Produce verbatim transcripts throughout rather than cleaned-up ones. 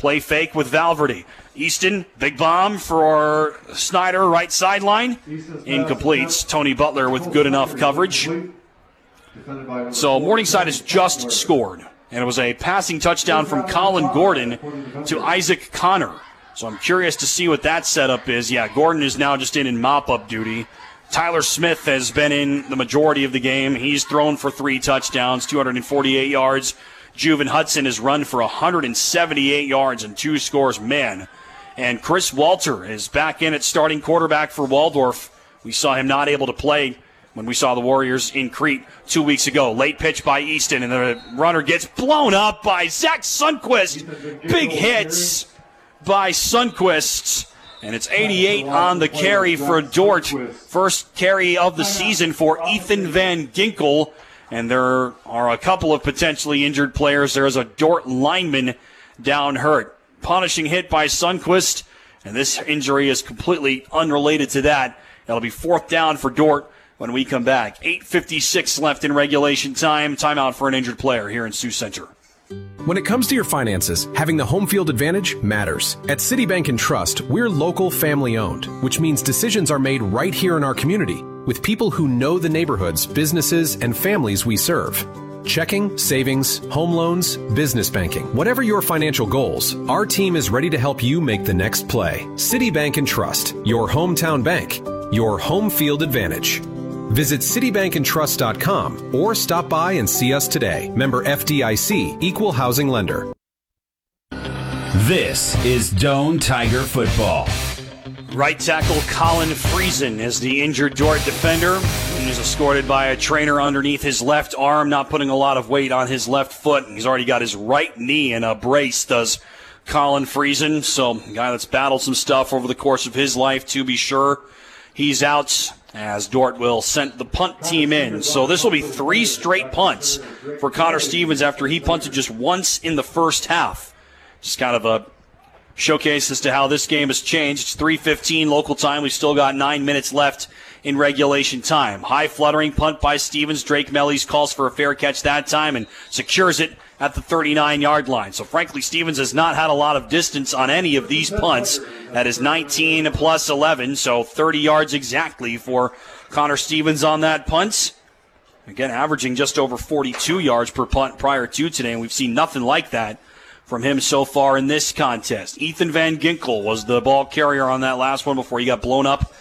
Play fake with Valverde. Easton, big bomb for Snyder, right sideline. Incomplete. Tony Butler with good enough coverage. So Morningside has just scored. And it was a passing touchdown from Colin Gordon to Isaac Connor. So I'm curious to see what that setup is. Yeah, Gordon is now just in in mop-up duty. Tyler Smith has been in the majority of the game. He's thrown for three touchdowns, two hundred forty-eight yards. Juven Hudson has run for one hundred seventy-eight yards and two scores. Man. And Chris Walter is back in at starting quarterback for Waldorf. We saw him not able to play when we saw the Warriors in Crete two weeks ago. Late pitch by Easton, and the runner gets blown up by Zach Sundquist. Big hits by Sundquist. And it's eighty-eight on the carry for Dordt. First carry of the season for Ethan Van Ginkel. And there are a couple of potentially injured players. There's a Dordt lineman down hurt. Punishing hit by Sundquist, and this injury is completely unrelated to that. It'll be fourth down for Dordt when we come back. eight fifty-six left in regulation time. Timeout for an injured player here in Sioux Center. When it comes to your finances, having the home field advantage matters. At Citibank and Trust, we're local family owned, which means decisions are made right here in our community with people who know the neighborhoods, businesses, and families we serve. Checking, savings, home loans, business banking. Whatever your financial goals, our team is ready to help you make the next play. Citibank and Trust, your hometown bank, your home field advantage. Visit Citibank and Trust dot com or stop by and see us today. Member F D I C, Equal Housing Lender. This is Doane Tiger Football. Right tackle Colin Friesen is the injured Dordt defender. He's escorted by a trainer underneath his left arm, not putting a lot of weight on his left foot. He's already got his right knee in a brace, does Colin Friesen. So a guy that's battled some stuff over the course of his life, to be sure. He's out as Dordt will send the punt team in. So this will be three straight punts for Connor Stevens after he punted just once in the first half. Just kind of a showcase as to how this game has changed. It's three fifteen local time. We've still got nine minutes left in regulation time. High fluttering punt by Stevens. Drake Mellies calls for a fair catch that time and secures it at the thirty-nine-yard line. So, frankly, Stevens has not had a lot of distance on any of these punts. That is nineteen plus eleven, so thirty yards exactly for Connor Stevens on that punt. Again, averaging just over forty-two yards per punt prior to today, and we've seen nothing like that from him so far in this contest. Ethan Van Ginkel was the ball carrier on that last one before he got blown up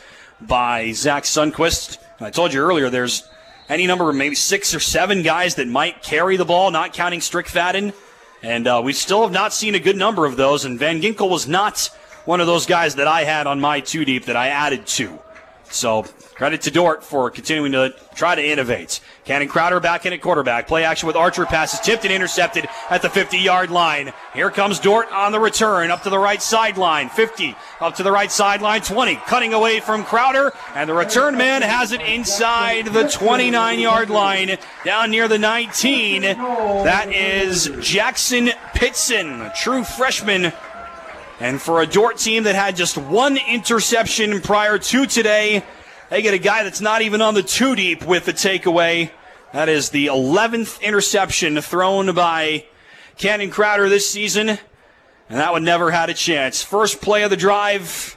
by Zach Sundquist. And I told you earlier, there's any number of maybe six or seven guys that might carry the ball, not counting Strickfaden. And uh, we still have not seen a good number of those, and Van Ginkel was not one of those guys that I had on my two-deep that I added to. So credit to Dordt for continuing to try to innovate. Cannon Crowder back in at quarterback. Play action with Archer. Passes tipped and intercepted at the fifty-yard line. Here comes Dordt on the return. Up to the right sideline. fifty. Up to the right sideline. twenty. Cutting away from Crowder. And the return man has it inside the twenty-nine-yard line. Down near the nineteen. That is Jackson Pitson, a true freshman. And for a Dordt team that had just one interception prior to today, they get a guy that's not even on the two-deep with the takeaway. That is the eleventh interception thrown by Cannon Crowder this season, and that one never had a chance. First play of the drive,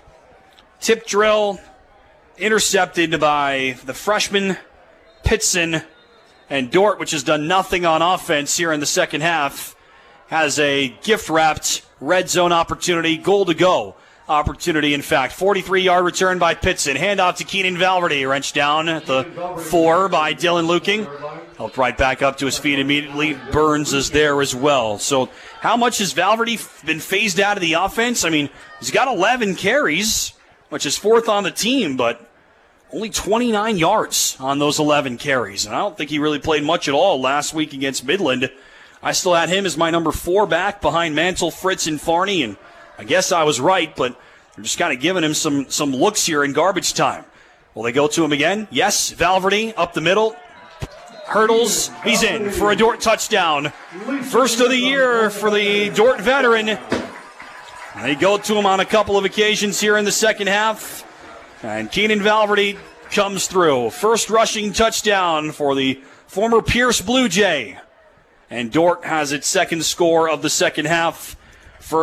tip drill, intercepted by the freshman Pitson, and Dordt, which has done nothing on offense here in the second half, has a gift-wrapped red zone opportunity, goal to go opportunity, in fact. forty-three-yard return by Pitson. Handoff to Keenan Valverde. Wrenched down at the four by Dylan Luking. Helped right back up to his feet immediately. Burns is there as well. So how much has Valverde been phased out of the offense? I mean, he's got eleven carries, which is fourth on the team, but only twenty-nine yards on those eleven carries. And I don't think he really played much at all last week against Midland. I still had him as my number four back behind Mantle, Fritz, and Farney, and I guess I was right, but they're just kind of giving him some, some looks here in garbage time. Will they go to him again? Yes, Valverde up the middle. Hurdles, he's in for a Dordt touchdown. First of the year for the Dordt veteran. They go to him on a couple of occasions here in the second half. And Keenan Valverde comes through. First rushing touchdown for the former Pierce Blue Jay. And Dordt has its second score of the second half.